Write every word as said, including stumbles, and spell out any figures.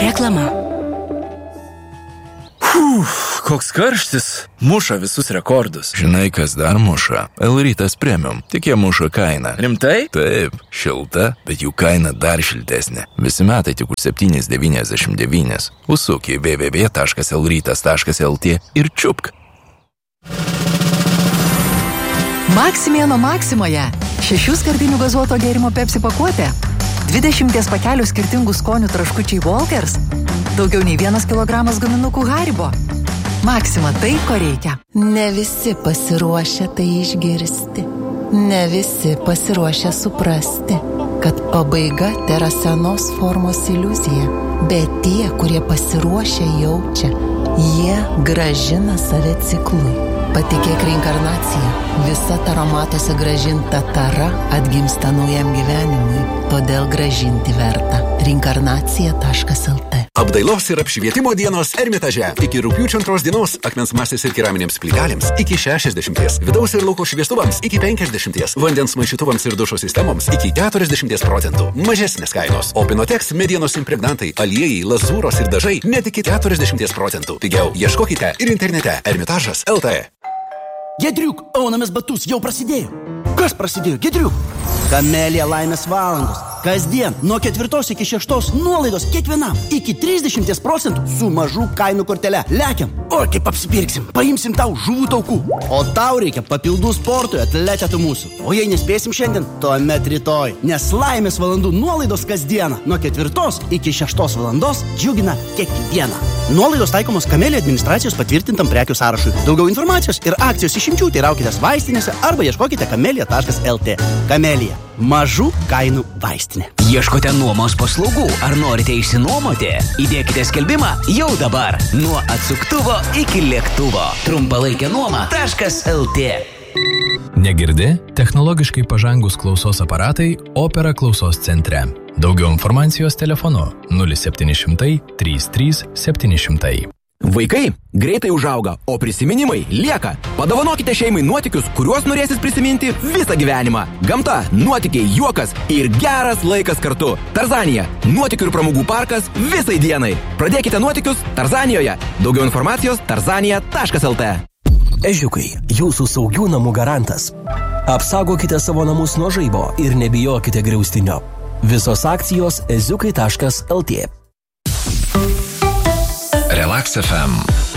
Reklama. Uf, koks karštis, muša visus rekordus. Žinai, kas dar muša? L-Rytas Premium. Tik jie muša kainą. Rimtai? Taip, šilta, bet jų kaina dar šiltesnė. Visi metai tik už septyni devyniasdešimt devyni. Užsuk į w w w taškas l rytas taškas l t ir čiupk. Maksimėno Maksimoje. Šešių skardinių gazuoto gėrimo Pepsi pakuotė. Dvidešimties pakelių skirtingų skonių traškučiai Walkers. Daugiau nei vienas kilogramas gaminukų Haribo. Maksima tai, ko reikia. Ne visi pasiruošę tai išgirsti. Ne visi pasiruošę suprasti, kad pabaiga tėra senos formos iliuzija. Bet tie, kurie pasiruošę jaučia, jie grąžina save ciklui. Patikėk reinkarnacija. Visa taromatuose grąžinta tara atgimsta naujam gyvenimui. Todėl grąžinti verta. reinkarnacija taškas l t. Apdailos ir apšvietimo dienos Ermitaže. Iki rugpjūčio antros dienos akmens masės ir keraminėms plytelėms iki šešiasdešimties, vidaus ir lauko šviestuvams iki penkiasdešimties, vandens maišytuvams ir dušo sistemoms iki keturiasdešimties procentų. Mažesnės kainos. O Pinotex medienos impregnantai, aliejai, lazūros ir dažai net iki keturiasdešimties procentų. Pigiau ieškokite ir internete ermitažas taškas l t. Giedriuk, aunamis batus jau prasidėjo. Kas prasidėjo, Giedriuk? Kamelija laimės valandos. Kasdien nuo ketvirtos iki šeštos nuolaidos kiekvienam iki trisdešimties procentų su mažų kainų kortele. Lekiam, o kaip apsipirksim, paimsim tau žuvų taukų. O tau reikia papildų sportui atletetų mūsų. O jei nespėsim šiandien, tuomet rytoj. Nes laimės valandų nuolaidos kasdieną nuo ketvirtos iki šeštos valandos džiugina kiekvieną. Nuolaidos taikomos Kamelija administracijos patvirtintam prekių sąrašui. Daugiau informacijos ir akcijos išimčių teiraukitės vaistinėse arba ieškokite kamelija taškas l t. Kamelija. Mažų kainų vaistinė. Ieškote nuomos paslaugų ar norite išsinuomoti? Įdėkite skelbimą jau dabar. Nuo atsuktuvo iki lėktuvo. Trumpalaikė nuoma taškas l t. Negirdi? Technologiškai pažangus klausos aparatai Opera klausos centre. Daugiau informacijos telefonu nulis septyni šimtai trys trys septyni šimtai. Vaikai greitai užauga, o prisiminimai lieka. Padovanokite šeimai nuotykius, kuriuos norėsis prisiminti visą gyvenimą. Gamta, nuotykiai, juokas ir geras laikas kartu. Tarzanija – nuotykių ir pramogų parkas visai dienai. Pradėkite nuotykius Tarzanijoje. Daugiau informacijos tarzanija taškas l t. Ežiukai, jūsų saugių namų garantas. Apsaugokite savo namus nuo žaibo ir nebijokite griaustinio. Visos akcijos eziukai taškas l t. Relax F M